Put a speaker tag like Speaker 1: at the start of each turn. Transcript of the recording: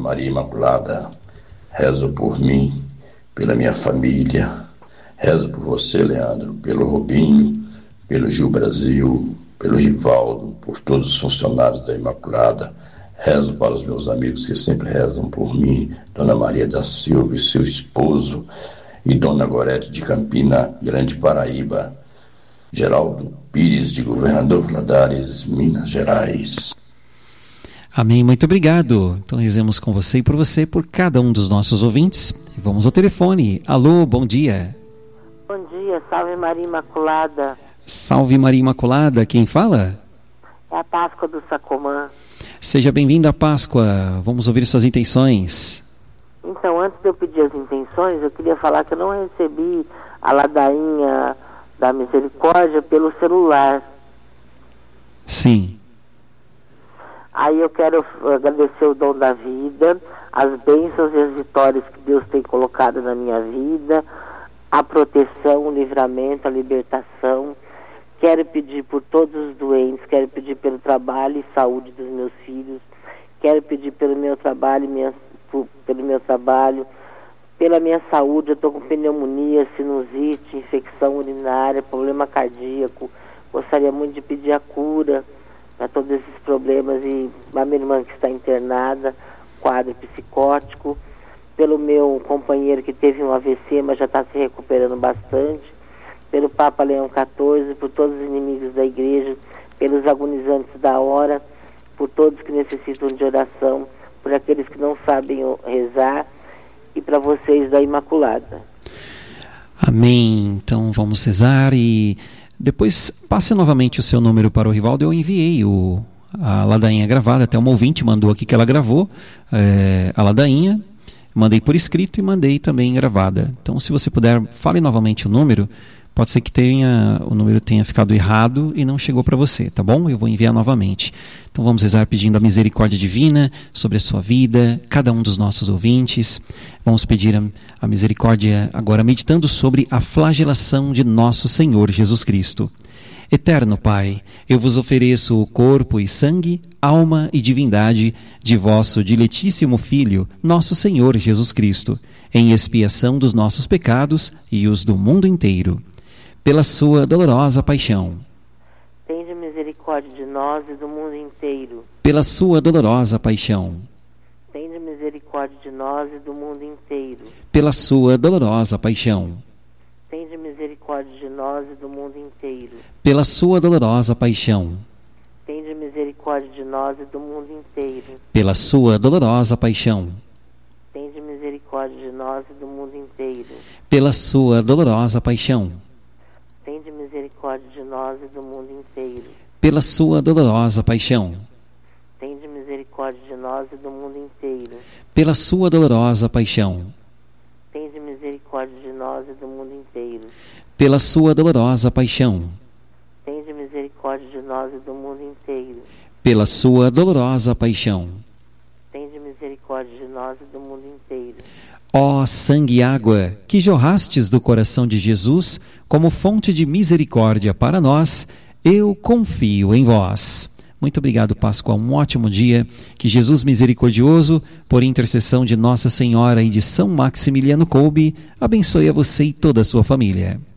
Speaker 1: Maria Imaculada, rezo por mim, pela minha família, rezo por você, Leandro, pelo Robinho, pelo Gil Brasil, pelo Rivaldo, por todos os funcionários da Imaculada. Rezo para os meus amigos que sempre rezam por mim, Dona Maria da Silva e seu esposo, e Dona Gorete de Campina Grande, Paraíba. Geraldo Pires, de Governador Valadares, Minas Gerais.
Speaker 2: Amém, muito obrigado. Então rezemos com você e por você, por cada um dos nossos ouvintes. E vamos ao telefone. Alô, bom dia.
Speaker 3: Bom dia, salve Maria Imaculada.
Speaker 2: Salve Maria Imaculada, quem fala?
Speaker 3: É a Páscoa do Sacomã.
Speaker 2: Seja bem-vindo à Páscoa, vamos ouvir suas intenções.
Speaker 3: Então, antes de eu pedir as intenções, eu queria falar que eu não recebi a ladainha da misericórdia pelo celular.
Speaker 2: Sim.
Speaker 3: Aí eu quero agradecer o dom da vida, as bênçãos e as vitórias que Deus tem colocado na minha vida, a proteção, o livramento, a libertação. Quero pedir por todos os doentes, quero pedir pelo trabalho e saúde dos meus filhos, quero pedir pelo meu trabalho, pela minha saúde. Eu estou com pneumonia, sinusite, infecção urinária, problema cardíaco. Gostaria muito de pedir a cura para todos esses problemas, e a minha irmã que está internada, quadro psicótico, pelo meu companheiro que teve um AVC, mas já está se recuperando bastante, pelo Papa Leão XIV, por todos os inimigos da igreja, pelos agonizantes da hora, por todos que necessitam de oração, por aqueles que não sabem rezar, e para vocês da Imaculada.
Speaker 2: Amém. Então vamos rezar e depois passe novamente o seu número para o Rivaldo. Eu enviei a ladainha gravada, até uma ouvinte mandou aqui que ela gravou a ladainha, mandei por escrito e mandei também gravada. Então, se você puder, fale novamente o número. Pode ser que o número tenha ficado errado e não chegou para você, tá bom? Eu vou enviar novamente. Então vamos rezar pedindo a misericórdia divina sobre a sua vida, cada um dos nossos ouvintes. Vamos pedir a misericórdia agora meditando sobre a flagelação de nosso Senhor Jesus Cristo. Eterno Pai, eu vos ofereço o corpo e sangue, alma e divindade de vosso diletíssimo Filho, nosso Senhor Jesus Cristo, em expiação dos nossos pecados e os do mundo inteiro. Pela sua dolorosa paixão.
Speaker 3: Tende misericórdia de nós e do mundo inteiro.
Speaker 2: Pela sua dolorosa paixão.
Speaker 3: Tende misericórdia de nós e do mundo inteiro.
Speaker 2: Pela sua dolorosa paixão.
Speaker 3: Tende misericórdia de nós e do mundo inteiro.
Speaker 2: Pela sua dolorosa paixão.
Speaker 3: Tende misericórdia de nós e do mundo inteiro.
Speaker 2: Pela sua dolorosa paixão.
Speaker 3: Tende misericórdia de nós e do mundo inteiro.
Speaker 2: Pela sua dolorosa paixão.
Speaker 3: Tende misericórdia de nós e do mundo inteiro.
Speaker 2: Pela sua dolorosa paixão.
Speaker 3: Tende misericórdia de nós e do mundo inteiro.
Speaker 2: Pela sua dolorosa paixão.
Speaker 3: Tende misericórdia de nós e do mundo inteiro.
Speaker 2: Pela sua dolorosa paixão.
Speaker 3: Tende misericórdia de nós e do mundo inteiro.
Speaker 2: Pela sua dolorosa paixão.
Speaker 3: Tende misericórdia de nós e do mundo inteiro.
Speaker 2: Ó sangue e água, que jorrastes do coração de Jesus como fonte de misericórdia para nós, eu confio em vós. Muito obrigado, Páscoa. Um ótimo dia. Que Jesus misericordioso, por intercessão de Nossa Senhora e de São Maximiliano Kolbe, abençoe a você e toda a sua família.